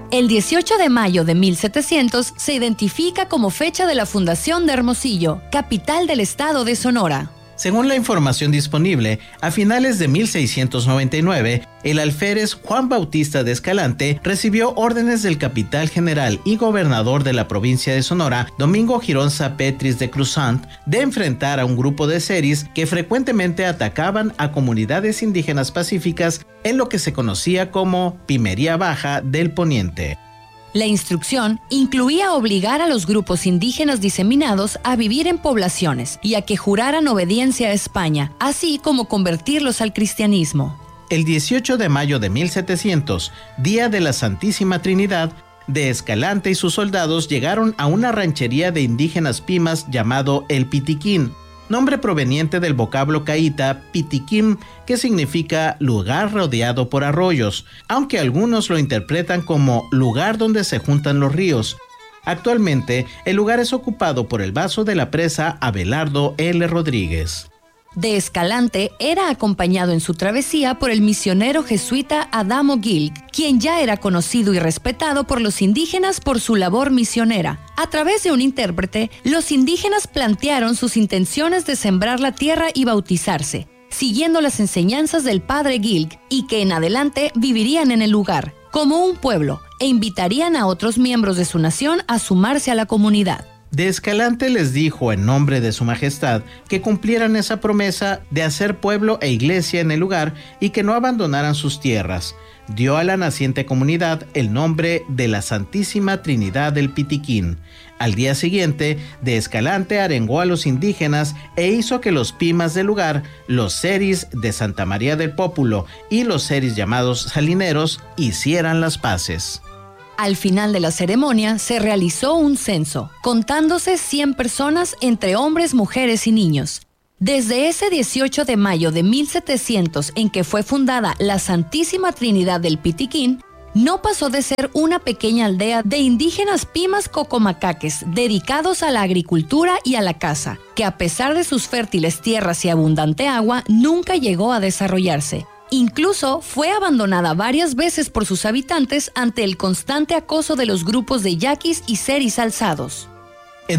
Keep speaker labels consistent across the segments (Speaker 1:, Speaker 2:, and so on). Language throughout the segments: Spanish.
Speaker 1: El 18 de mayo de 1700 se identifica como fecha de la fundación de Hermosillo, capital del estado de Sonora.
Speaker 2: Según la información disponible, a finales de 1699, el alférez Juan Bautista de Escalante recibió órdenes del capitán general y gobernador de la provincia de Sonora, Domingo Girón Sapetris de Cruzant, de enfrentar a un grupo de seris que frecuentemente atacaban a comunidades indígenas pacíficas en lo que se conocía como Pimería Baja del Poniente.
Speaker 1: La instrucción incluía obligar a los grupos indígenas diseminados a vivir en poblaciones y a que juraran obediencia a España, así como convertirlos al cristianismo.
Speaker 2: El 18 de mayo de 1700, día de la Santísima Trinidad, de Escalante y sus soldados llegaron a una ranchería de indígenas pimas llamado El Pitiquín, nombre proveniente del vocablo caíta pitiquín, que significa lugar rodeado por arroyos, aunque algunos lo interpretan como lugar donde se juntan los ríos. Actualmente, el lugar es ocupado por el vaso de la presa Abelardo L. Rodríguez.
Speaker 1: De Escalante era acompañado en su travesía por el misionero jesuita Adamo Gil, quien ya era conocido y respetado por los indígenas por su labor misionera. A través de un intérprete, los indígenas plantearon sus intenciones de sembrar la tierra y bautizarse, siguiendo las enseñanzas del padre Gil, y que en adelante vivirían en el lugar, como un pueblo, e invitarían a otros miembros de su nación a sumarse a la comunidad.
Speaker 2: De Escalante les dijo en nombre de su majestad que cumplieran esa promesa de hacer pueblo e iglesia en el lugar y que no abandonaran sus tierras. Dio a la naciente comunidad el nombre de la Santísima Trinidad del Pitiquín. Al día siguiente, De Escalante arengó a los indígenas e hizo que los pimas del lugar, los seris de Santa María del Pópulo y los seris llamados salineros, hicieran las paces.
Speaker 1: Al final de la ceremonia se realizó un censo, contándose 100 personas entre hombres, mujeres y niños. Desde ese 18 de mayo de 1700 en que fue fundada la Santísima Trinidad del Pitiquín, no pasó de ser una pequeña aldea de indígenas pimas cocomacaques dedicados a la agricultura y a la caza, que a pesar de sus fértiles tierras y abundante agua, nunca llegó a desarrollarse. Incluso fue abandonada varias veces por sus habitantes ante el constante acoso de los grupos de yaquis y seris alzados.
Speaker 2: En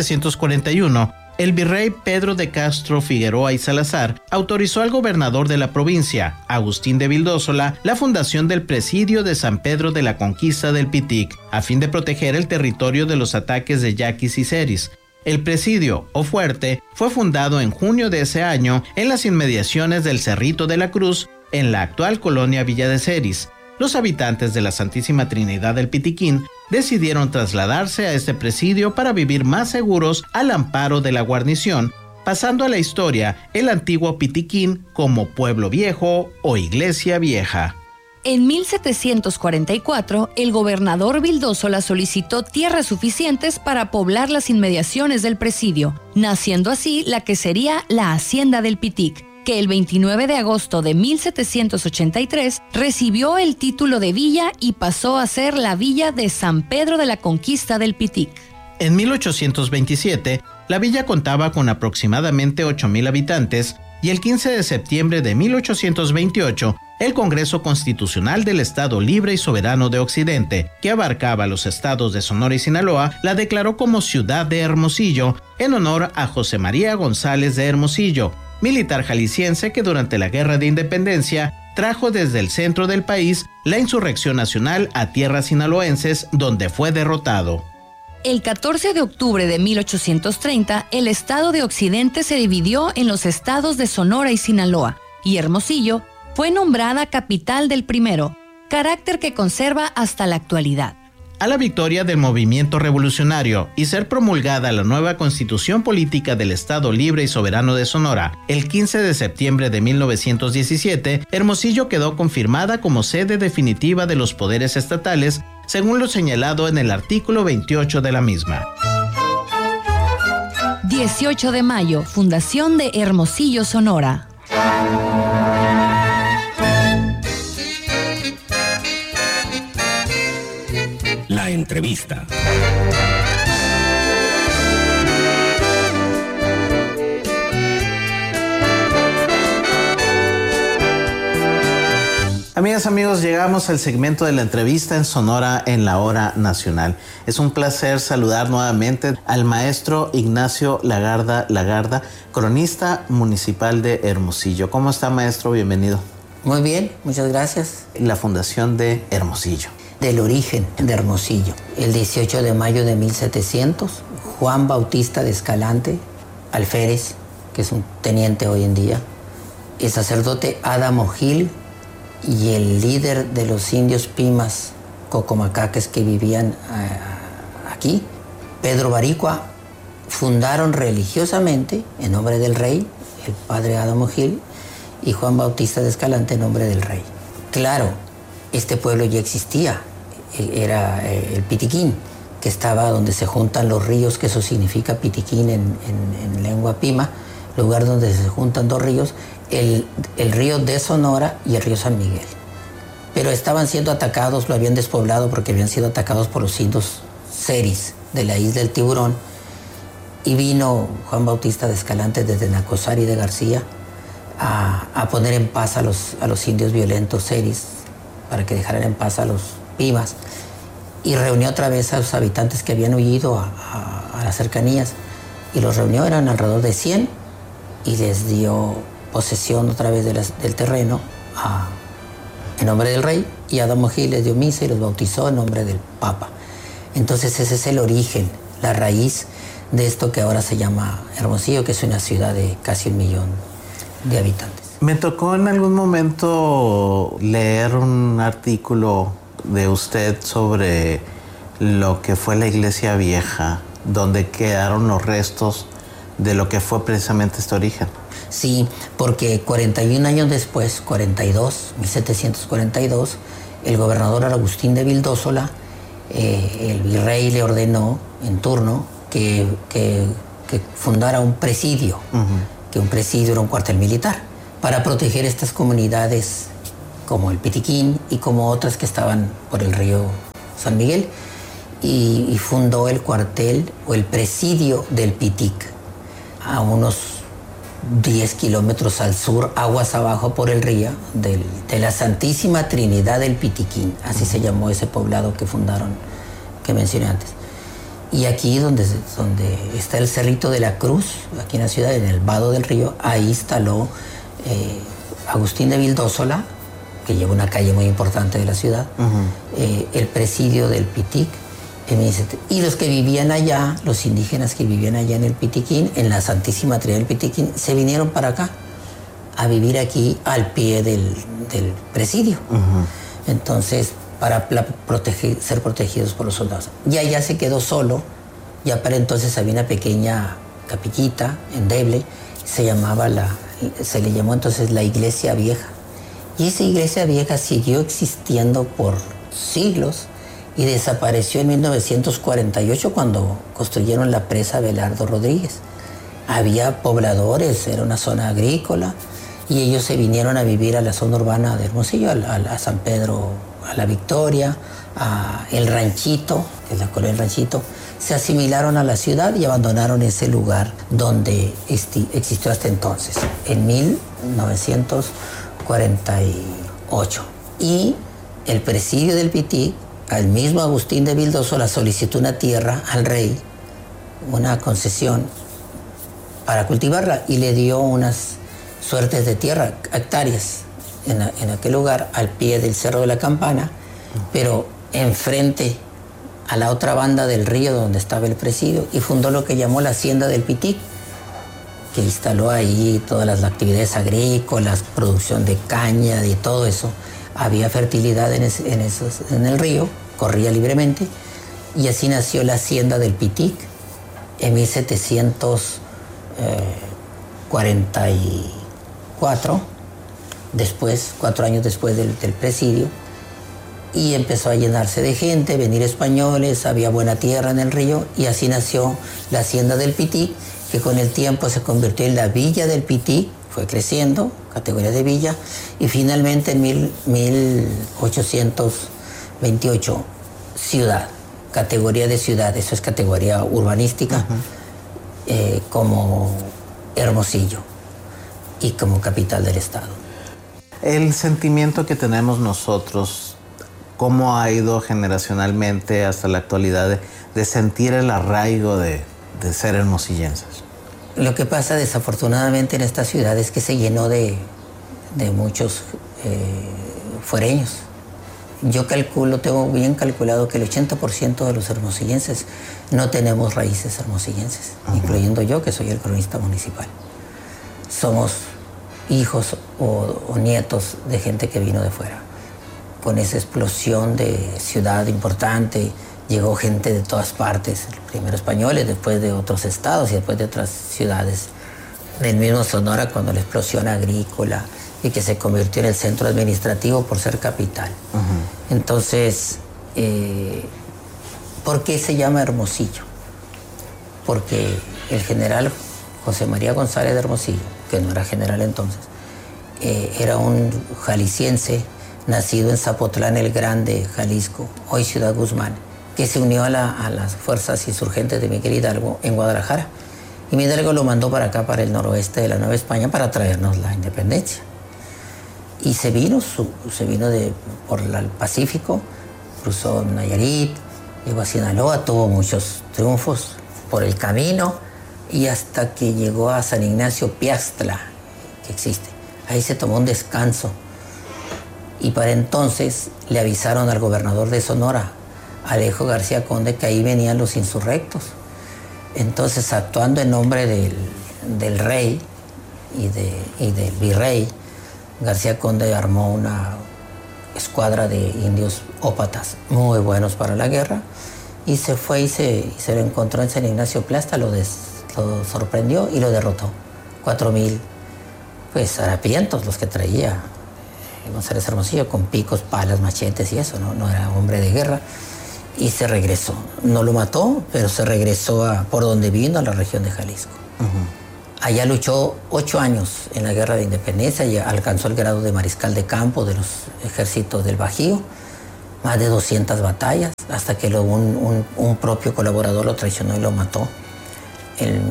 Speaker 2: 1741, el virrey Pedro de Castro Figueroa y Salazar autorizó al gobernador de la provincia, Agustín de Vildósola, la fundación del presidio de San Pedro de la Conquista del Pitic, a fin de proteger el territorio de los ataques de yaquis y seris. El presidio, o fuerte, fue fundado en junio de ese año en las inmediaciones del Cerrito de la Cruz, en la actual colonia Villa de Ceris. Los habitantes de la Santísima Trinidad del Pitiquín decidieron trasladarse a este presidio para vivir más seguros al amparo de la guarnición, pasando a la historia el antiguo Pitiquín como Pueblo Viejo o Iglesia Vieja.
Speaker 1: En 1744, el gobernador Vildósola solicitó tierras suficientes para poblar las inmediaciones del presidio, naciendo así la que sería la Hacienda del Pitic, que el 29 de agosto de 1783 recibió el título de villa y pasó a ser la villa de San Pedro de la Conquista del Pitic.
Speaker 2: En 1827, la villa contaba con aproximadamente 8,000 habitantes y el 15 de septiembre de 1828, el Congreso Constitucional del Estado Libre y Soberano de Occidente, que abarcaba los estados de Sonora y Sinaloa, la declaró como ciudad de Hermosillo, en honor a José María González de Hermosillo, militar jalisciense que durante la Guerra de Independencia trajo desde el centro del país la insurrección nacional a tierras sinaloenses, donde fue derrotado.
Speaker 1: El 14 de octubre de 1830, el estado de Occidente se dividió en los estados de Sonora y Sinaloa, y Hermosillo fue nombrada capital del primero, carácter que conserva hasta la actualidad.
Speaker 2: A la victoria del movimiento revolucionario y ser promulgada la nueva Constitución Política del Estado Libre y Soberano de Sonora, el 15 de septiembre de 1917, Hermosillo quedó confirmada como sede definitiva de los poderes estatales, según lo señalado en el artículo 28 de la misma.
Speaker 1: 18 de mayo, Fundación de Hermosillo, Sonora.
Speaker 3: La entrevista.
Speaker 2: Amigas, amigos, llegamos al segmento de la entrevista en Sonora en la Hora Nacional. Es un placer saludar nuevamente al maestro Ignacio Lagarda, cronista municipal de Hermosillo. ¿Cómo está, maestro? Bienvenido.
Speaker 4: Muy bien, muchas gracias.
Speaker 2: La fundación de Hermosillo.
Speaker 4: Del origen de Hermosillo. El 18 de mayo de 1700, Juan Bautista de Escalante Alférez, que es un teniente hoy en día, el sacerdote Adamo Gil y el líder de los indios Pimas Cocomacaques que vivían aquí, Pedro Baricua, fundaron religiosamente en nombre del rey, el padre Adamo Gil, y Juan Bautista de Escalante en nombre del rey. Claro, este pueblo ya existía, era el Pitiquín, que estaba donde se juntan los ríos, que eso significa Pitiquín en lengua pima, lugar donde se juntan dos ríos, el río de Sonora y el río San Miguel. Pero estaban siendo atacados, lo habían despoblado porque habían sido atacados por los indios Seris de la isla del Tiburón, y vino Juan Bautista de Escalante desde Nacosari de García a poner en paz a los indios violentos Seris, para que dejaran en paz a los Pimas, y reunió otra vez a los habitantes que habían huido a las cercanías, y los reunió, eran alrededor de 100, y les dio posesión otra vez del terreno en nombre del rey, y Adamo Gil les dio misa y los bautizó en nombre del Papa. Entonces ese es el origen, la raíz de esto que ahora se llama Hermosillo, que es una ciudad de casi 1 millón de habitantes.
Speaker 2: Me tocó en algún momento leer un artículo de usted sobre lo que fue la iglesia vieja, donde quedaron los restos de lo que fue precisamente este origen.
Speaker 4: Sí, porque 41 años después, 1742, el gobernador Agustín de Vildósola, el virrey le ordenó en turno que fundara un presidio, que un presidio era un cuartel militar, para proteger estas comunidades como el Pitiquín y como otras que estaban por el río San Miguel, y fundó el cuartel o el presidio del Pitic, a unos 10 kilómetros al sur, aguas abajo por el río, de la Santísima Trinidad del Pitiquín, así se llamó ese poblado que fundaron, que mencioné antes. Y aquí donde está el Cerrito de la Cruz, aquí en la ciudad, en el vado del río, ahí instaló Agustín de Vildósola, que lleva una calle muy importante de la ciudad, el presidio del Pitic, y los que vivían allá, los indígenas que vivían allá en el Pitiquín, en la Santísima Trinidad del Pitiquín, se vinieron para acá, a vivir aquí al pie del presidio. Entonces, para ser protegidos por los soldados. Y allá se quedó solo, ya para entonces había una pequeña capillita endeble, se le llamó entonces la Iglesia Vieja. Y esa Iglesia Vieja siguió existiendo por siglos y desapareció en 1948 cuando construyeron la presa Belardo Rodríguez. Había pobladores, era una zona agrícola, y ellos se vinieron a vivir a la zona urbana de Hermosillo, a San Pedro, a La Victoria, a El Ranchito, que es la colonia del Ranchito. Se asimilaron a la ciudad y abandonaron ese lugar donde existió hasta entonces, en 1948. Y el presidio del Pitic, al mismo Agustín de Vildósola, solicitó una tierra al rey, una concesión para cultivarla, y le dio unas suertes de tierra, hectáreas, en aquel lugar, al pie del Cerro de la Campana, pero enfrente a la otra banda del río donde estaba el presidio, y fundó lo que llamó la Hacienda del Pitic, que instaló ahí todas las actividades agrícolas, producción de caña y todo eso. Había fertilidad en el río, corría libremente, y así nació la Hacienda del Pitic en 1744, después, 4 años después del presidio, y empezó a llenarse de gente, venir españoles, había buena tierra en el río, y así nació la Hacienda del Pitic, que con el tiempo se convirtió en la Villa del Pitic, fue creciendo, categoría de villa, y finalmente en 1828, ciudad, categoría de ciudad, eso es categoría urbanística, como Hermosillo y como capital del estado.
Speaker 2: El sentimiento que tenemos nosotros, ¿cómo ha ido generacionalmente hasta la actualidad de sentir el arraigo de ser hermosillenses?
Speaker 4: Lo que pasa desafortunadamente en esta ciudad es que se llenó de muchos fuereños. Yo calculo, tengo bien calculado que el 80% de los hermosillenses no tenemos raíces hermosillenses, incluyendo yo, que soy el cronista municipal. Somos hijos o nietos de gente que vino de fuera. Con esa explosión de ciudad importante, llegó gente de todas partes, primero españoles, después de otros estados y después de otras ciudades del mismo Sonora, cuando la explosión agrícola y que se convirtió en el centro administrativo por ser capital. Entonces, ¿por qué se llama Hermosillo? Porque el general José María González de Hermosillo, que no era general entonces, era un jalisciense nacido en Zapotlán el Grande, Jalisco, hoy Ciudad Guzmán, que se unió a las fuerzas insurgentes de Miguel Hidalgo en Guadalajara. Y Miguel Hidalgo lo mandó para acá, para el noroeste de la Nueva España, para traernos la independencia. Y se vino por el Pacífico, cruzó Nayarit, llegó a Sinaloa, tuvo muchos triunfos por el camino, y hasta que llegó a San Ignacio Piaxtla, que existe. Ahí se tomó un descanso. Y para entonces le avisaron al gobernador de Sonora, Alejo García Conde, que ahí venían los insurrectos. Entonces, actuando en nombre del rey y del virrey, García Conde armó una escuadra de indios ópatas muy buenos para la guerra, y se fue y se lo encontró en San Ignacio Piaxtla, lo sorprendió y lo derrotó. 4,000 harapientos los que traía González Hermosillo, con picos, palas, machetes y eso, no era hombre de guerra. Y se regresó. No lo mató, pero se regresó por donde vino, a la región de Jalisco. Allá luchó 8 años en la Guerra de Independencia y alcanzó el grado de mariscal de campo de los ejércitos del Bajío. Más de 200 batallas, hasta que un propio colaborador lo traicionó y lo mató en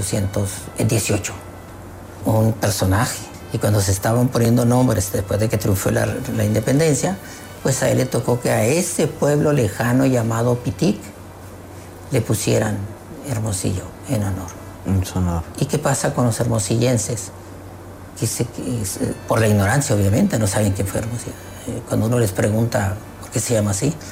Speaker 4: 1818. Un personaje. Y cuando se estaban poniendo nombres, después de que triunfó la independencia, pues a él le tocó que a ese pueblo lejano llamado Pitic le pusieran Hermosillo en honor.
Speaker 2: En su honor.
Speaker 4: ¿Y qué pasa con los hermosillenses? Por la ignorancia, obviamente, no saben quién fue Hermosillo. Cuando uno les pregunta por qué se llama así,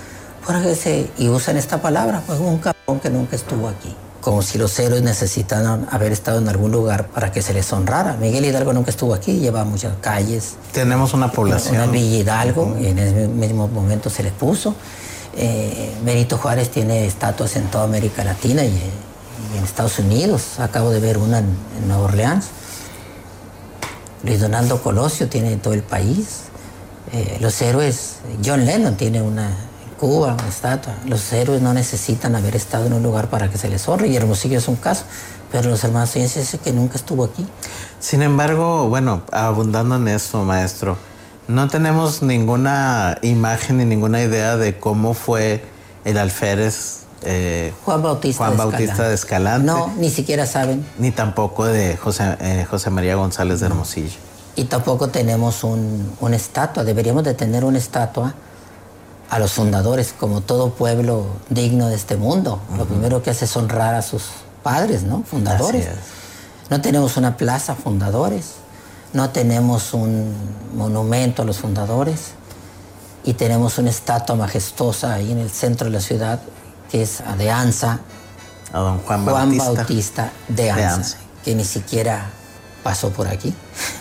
Speaker 4: y usan esta palabra, pues un cabrón que nunca estuvo aquí. Como si los héroes necesitaran haber estado en algún lugar para que se les honrara. Miguel Hidalgo nunca estuvo aquí, lleva muchas calles.
Speaker 2: Tenemos una población.
Speaker 4: Una Villa Hidalgo, y en ese mismo momento se les puso. Benito Juárez tiene estatuas en toda América Latina y en Estados Unidos. Acabo de ver una en Nueva Orleans. Luis Donaldo Colosio tiene en todo el país. Los héroes, John Lennon tiene una Cuba, una estatua. Los héroes no necesitan haber estado en un lugar para que se les honre, y Hermosillo es un caso, pero los hermosillenses dicen que nunca estuvo aquí.
Speaker 2: Sin embargo, bueno, abundando en eso, maestro, no tenemos ninguna imagen ni ninguna idea de cómo fue el alférez
Speaker 4: Juan Bautista de Escalante. No, ni siquiera saben.
Speaker 2: Ni tampoco de José María González de Hermosillo.
Speaker 4: Y tampoco tenemos una estatua. Deberíamos de tener una estatua a los fundadores, como todo pueblo digno de este mundo. Lo primero que hace es honrar a sus padres, ¿no? Fundadores. No tenemos una plaza fundadores, no tenemos un monumento a los fundadores, y tenemos una estatua majestuosa ahí en el centro de la ciudad, que es de Anza,
Speaker 2: a don Juan
Speaker 4: Bautista de Anza, que ni siquiera pasó por aquí.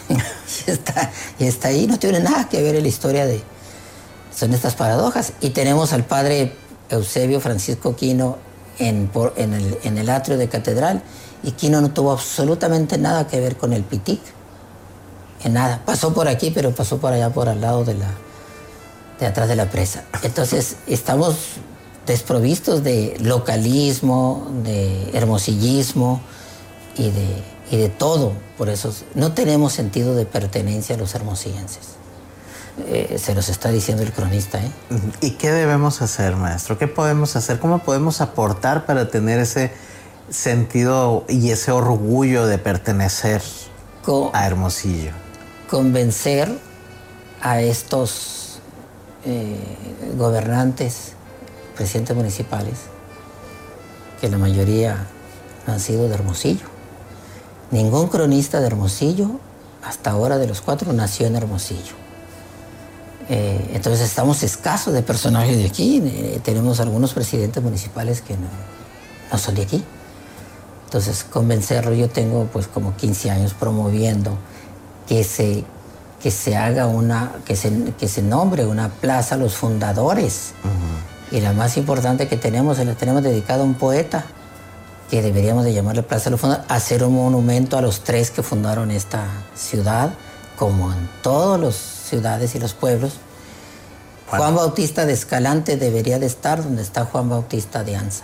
Speaker 4: y está ahí, no tiene nada que ver en la historia de... Son estas paradojas. Y tenemos al padre Eusebio Francisco Quino en el atrio de catedral, y Quino no tuvo absolutamente nada que ver con el Pitic. En nada. Pasó por aquí, pero pasó por allá, por al lado de atrás de la presa. Entonces, estamos desprovistos de localismo, de hermosillismo y de todo. Por eso no tenemos sentido de pertenencia a los hermosillenses. Se los está diciendo el cronista.
Speaker 2: ¿Y qué debemos hacer, maestro? ¿Qué podemos hacer? ¿Cómo podemos aportar para tener ese sentido y ese orgullo de pertenecer a Hermosillo?
Speaker 4: Convencer a estos gobernantes, presidentes municipales, que la mayoría han sido de Hermosillo. Ningún cronista de Hermosillo, hasta ahora de los 4, nació en Hermosillo. Entonces estamos escasos de personajes de aquí. Tenemos algunos presidentes municipales que no son de aquí. Entonces, convencerlo, yo tengo pues como 15 años promoviendo que se haga que se nombre una plaza a los fundadores. Y la más importante que tenemos, se la tenemos dedicada a un poeta, que deberíamos de llamarle Plaza de los Fundadores, hacer un monumento a los 3 que fundaron esta ciudad, como en todas las ciudades y los pueblos. Juan Bautista de Escalante debería de estar donde está Juan Bautista de Anza.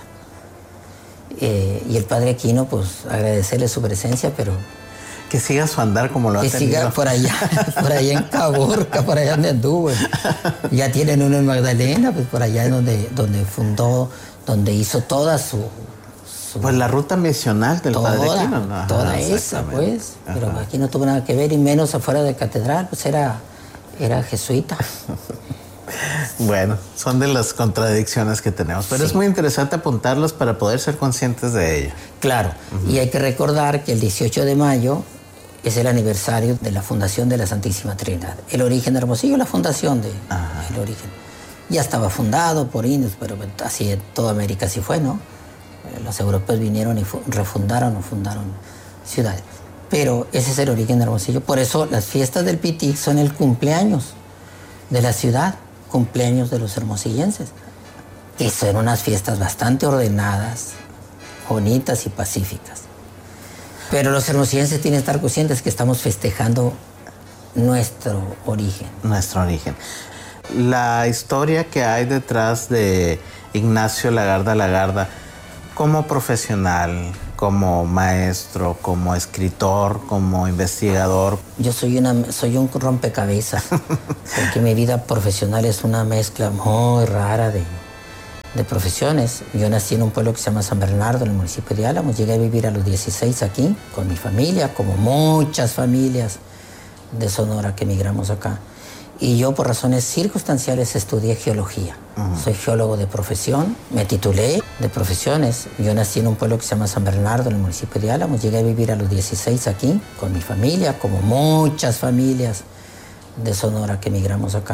Speaker 4: Y el padre Aquino, pues agradecerle su presencia, pero...
Speaker 2: Que siga su andar como lo ha tenido. Que siga
Speaker 4: por allá en Caborca, por allá donde anduvo. Ya tienen uno en Magdalena, pues por allá es donde fundó, donde hizo toda su...
Speaker 2: Pues la ruta misional del padre Aquino, ¿no?
Speaker 4: Toda esa, pues. Ajá. Pero aquí no tuvo nada que ver, y menos afuera de catedral, pues era jesuita.
Speaker 2: Bueno, son de las contradicciones que tenemos, pero sí, es muy interesante apuntarlas para poder ser conscientes de ello.
Speaker 4: Claro, y hay que recordar que el 18 de mayo es el aniversario de la fundación de la Santísima Trinidad. El origen de Hermosillo, la fundación el origen. Ya estaba fundado por indios, pero así en toda América así fue, ¿no? Los europeos vinieron y refundaron o fundaron ciudades. Pero ese es el origen de Hermosillo. Por eso las fiestas del Pitic son el cumpleaños de la ciudad, cumpleaños de los hermosillenses. Y son unas fiestas bastante ordenadas, bonitas y pacíficas. Pero los hermosillenses tienen que estar conscientes que estamos festejando nuestro origen.
Speaker 2: Nuestro origen. La historia que hay detrás de Ignacio Lagarda, como profesional, como maestro, como escritor, como investigador.
Speaker 4: Yo soy un rompecabezas, porque mi vida profesional es una mezcla muy rara de profesiones. Yo nací en un pueblo que se llama San Bernardo, en el municipio de Álamos. Llegué a vivir a los 16 aquí, con mi familia, como muchas familias de Sonora que emigramos acá. Y yo, por razones circunstanciales, estudié geología. Soy geólogo de profesión, me titulé de profesiones. Yo nací en un pueblo que se llama San Bernardo, en el municipio de Álamos. Llegué a vivir a los 16 aquí, con mi familia, como muchas familias de Sonora que emigramos acá.